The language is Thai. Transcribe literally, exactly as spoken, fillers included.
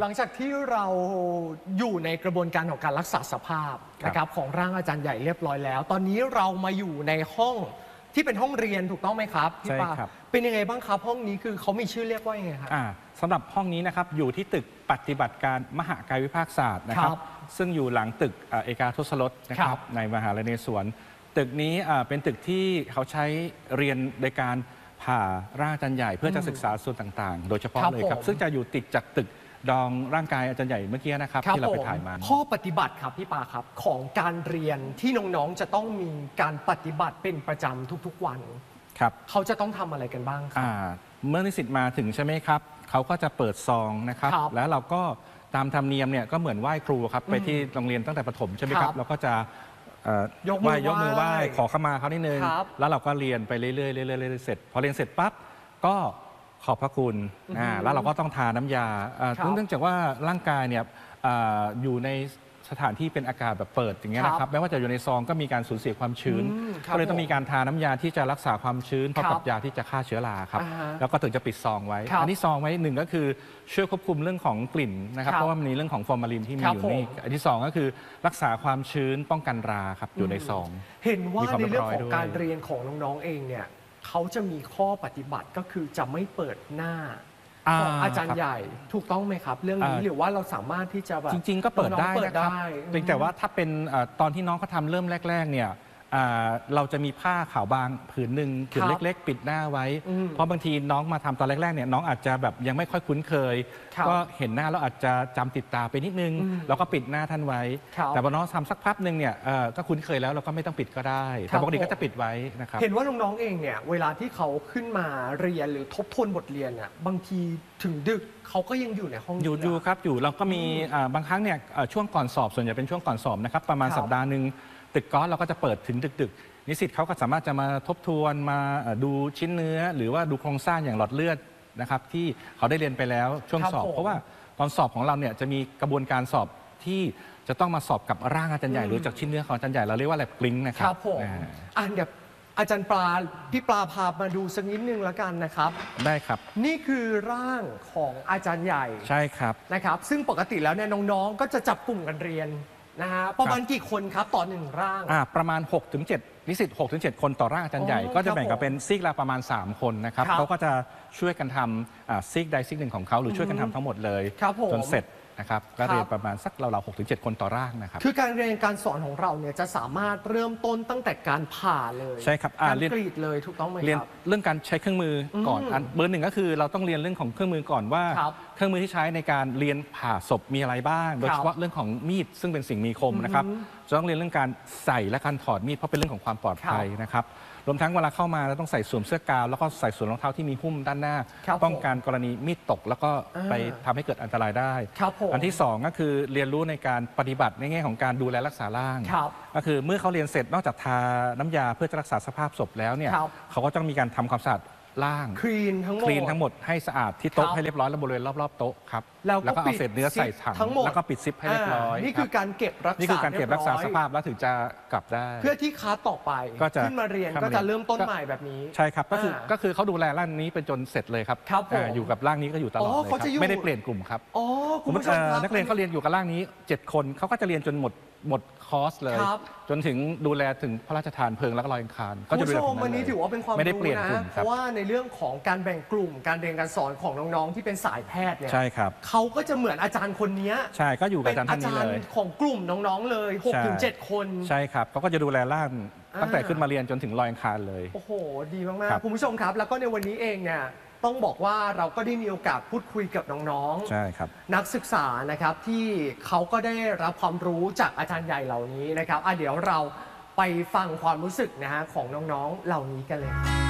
หลังจากที่เราอยู่ในกระบวนการของการรักษาสภาพนะครับของร่างอาจารย์ใหญ่เรียบร้อยแล้วตอนนี้เรามาอยู่ในห้องที่เป็นห้องเรียนถูกต้องไหมครับพี่ปาเป็นยังไงบ้างครับห้องนี้คือเขามีชื่อเรียกว่ายังไงครับสำหรับห้องนี้นะครับอยู่ที่ตึกปฏิบัติการมหากายวิภาคศาสตร์นะครับซึ่งอยู่หลังตึกเอกาทศรสนะครับในมหาวิทยาลัยนเรศวรตึกนี้เป็นตึกที่เขาใช้เรียนโดยการผ่าร่างอาจารย์ใหญ่เพื่อจะศึกษาส่วนต่างๆโดยเฉพาะเลยครับซึ่งจะอยู่ติดจากตึกดองร่างกายอาจารย์ใหญ่เมื่อกี้นะครับที่เราไปถ่ายมาข้อปฏิบัติครับพี่ปาครับของการเรียนที่น้องๆจะต้องมีการปฏิบัติเป็นประจำทุกๆวันครับเขาจะต้องทำอะไรกันบ้างครับเมื่อนิสิตมาถึงใช่ไหมครับเขาก็จะเปิดซองนะครับแล้วเราก็ตามธรรมเนียมเนี่ยก็เหมือนไหว้ครูครับไปที่โรงเรียนตั้งแต่ประถมใช่ไหมครับเราก็จะไหว้ยกมือไหว้ขอขมาเขานิดนึงแล้วเราก็เรียนไปเรื่อยๆเรื่อยๆเสร็จพอเรียนเสร็จปั๊บก็ขอบพระคุณแล้วเราก็ต้องทาน้ำยาเนื่องจากว่าร่างกายเนี่ยอยู่ในสถานที่เป็นอากาศแบบเปิดอย่างเงี้ยนะครับแม้ว่าจะอยู่ในซองก็มีการสูญเสียความชื้นก็เลยต้องมีการทาน้ำยาที่จะรักษาความชื้นพร้อมกับยาที่จะฆ่าเชื้อราครับแล้วก็ถึงจะปิดซองไว้อันนี้ซองไว้หนึ่งก็คือช่วยควบคุมเรื่องของกลิ่นนะครับเพราะว่ามันมีเรื่องของฟอร์มาลินที่มีอยู่นี่อันที่สองก็คือรักษาความชื้นป้องกันราครับอยู่ในซองเห็นว่าในเรื่องของการเรียนของน้องๆเองเนี่ยเขาจะมีข้อปฏิบัติก็คือจะไม่เปิดหน้าของอาจารย์ใหญ่ถูกต้องไหมครับเรื่องนี้หรือว่าเราสามารถที่จะแบบจริงๆก็เปิดได้นะครับเพียงแต่ว่าถ้าเป็นตอนที่น้องเขาทำเริ่มแรกๆเนี่ยเราจะมีผ้าขาวบางผืนหนึ่งผืนเล็กๆปิดหน้าไว้เพราะบางทีน้องมาทำตอนแรกๆเนี่ยน้องอาจจะแบบยังไม่ค่อยคุ้นเคยก็เห็นหน้าแล้วอาจจะจำติดตาไปนิดนึงแล้วก็ปิดหน้าท่านไว้แต่พอน้องทำสักพักหนึ่งเนี่ยก็คุ้นเคยแล้วเราก็ไม่ต้องปิดก็ได้แต่ปกติก็จะปิดไว้นะครับเห็นว่าน้องๆเองเนี่ยเวลาที่เขาขึ้นมาเรียนหรือทบทวนบทเรียนอ่ะบางทีถึงดึกเขาก็ยังอยู่ในห้องอยู่อยู่ครับอยู่เราก็มีบางครั้งเนี่ยช่วงก่อนสอบส่วนใหญ่เป็นช่วงก่อนสอบนะครับประมาณสัปดาห์หนึ่งตึกก๊อซเราก็จะเปิดถึงดึกๆนิสิตเขาก็สามารถจะมาทบทวนมาดูชิ้นเนื้อหรือว่าดูโครงสร้างอย่างหลอดเลือดนะครับที่เขาได้เรียนไปแล้วช่วงสอบเพราะว่าตอนสอบของเราเนี่ยจะมีกระบวนการสอบที่จะต้องมาสอบกับร่างอาจารย์ใหญ่หรือจากชิ้นเนื้อของอาจารย์ใหญ่เราเรียกว่าแลบกลิ้งนะครับครับผมอ่านเดี๋ยวอาจารย์ปลาพี่ปลาพามาดูสักนิดนึงแล้วกันนะครับได้ครับนี่คือร่างของอาจารย์ใหญ่ใช่ครับนะครับซึ่งปกติแล้วเนี่ยน้องๆก็จะจับกลุ่มกันเรียนนะฮะประมาณกี่คนครับต่อหนึ่งร่างอ่าประมาณ หกถึงเจ็ด นิสิต หกถึงเจ็ด คนต่อร่างอาจารย์ใหญ่ก็จะแบ่งกันเป็นซีกละประมาณสามคนนะครับเขาก็จะช่วยกันทำซีกใดซีกหนึ่งของเขาหรือช่วยกันทำทั้งหมดเลยจนเสร็จนะครับก็เรียนประมาณสักเราๆ หกถึงเจ็ด คนต่อร่างนะครับคือการเรียนการสอนของเราเนี่ยจะสามารถเริ่มต้นตั้งแต่การผ่าเลยใช่ครับการกรีดเลยถูกต้องไหมครับเรียนเรื่องการใช้เครื่องมือก่อนเบอร์หนึ่งก็คือเราต้องเรียนเรื่องของเครื่องมือก่อนว่าเครื่องมือที่ใช้ในการเรียนผ่าศพมีอะไรบ้างโดยเฉพาะเรื่องของมีดซึ่งเป็นสิ่งมีคมนะครับจะต้องเรียนเรื่องการใส่และการถอดมีดเพราะเป็นเรื่องของความปลอดภัยนะครับรวมทั้งเวลาเข้ามาเราต้องใส่สวมเสื้อกาวแล้วก็ใส่สวมรองเท้าที่มีหุ้มด้านหน้าป้องกันกรณีมีดตกแล้วก็ไปทำให้เกิดอันตรายได้อันที่สองก็คือเรียนรู้ในการปฏิบัติในแง่ของการดูแลรักษาร่างก็คือเมื่อเขาเรียนเสร็จนอกจากทาน้ำยาเพื่อจะรักษาสภาพศพแล้วเนี่ยเขาก็ต้องมีการทำความสะอาดล่างคลีนทั้งหมดคลีนทั้งหมดให้สะอาดที่โต๊ะให้เรียบร้อยและบริเวณรอบๆโต๊ะครับแล้วก็เอาเศษเนื้อใส่ถังแล้วก็ปิดซิปให้เรียบร้อยนี่คือการเก็บรักษานี่คือการเก็บรักษาสภาพแล้วถึงจะกลับได้เพื่อที่คลาสต่อไปขึ้นมาเรียนก็จะเริ่มต้นใหม่แบบนี้ใช่ครับก็คือก็คือเขาดูแลร่างนี้เป็นจนเสร็จเลยครับอยู่กับร่างนี้ก็อยู่ตลอดเลยครับไม่ได้เปลี่ยนกลุ่มครับคุณผู้ชมนักเรียนเขาเรียนอยู่กับร่างนี้เจ็ดคนเขาก็จะเรียนจนหมดหมดคอร์สเลยจนถึงดูแลถึงพระราชทานเพลิงและลอยอังคารก็จะดูแลตรงนั้นเลยวันนี้ถือว่าเป็นความรู้นะเพราะว่าในเรื่องของการแบ่งกลุ่มการเรียนการสอนของน้องๆที่เป็นสายแพทย์เนี่ยใช่ครับเขาก็จะเหมือนอาจารย์คนนี้ใช่ก็อยู่กับอาจารย์ท่านนี้เลยของกลุ่มน้องๆเลย หกถึงเจ็ด คนใช่ครับเขาก็จะดูแลร่างตั้งแต่ขึ้นมาเรียนจนถึงลอยอังคารเลยโอ้โหดีมากๆคุณผู้ชมครับแล้วก็ในวันนี้เองเนี่ยต้องบอกว่าเราก็ได้มีโอกาสพูดคุยกับน้องๆใช่ครับนักศึกษานะครับที่เขาก็ได้รับความรู้จากอาจารย์ใหญ่เหล่านี้นะครับอ่ะเดี๋ยวเราไปฟังความรู้สึกนะฮะของน้องๆเหล่านี้กันเลย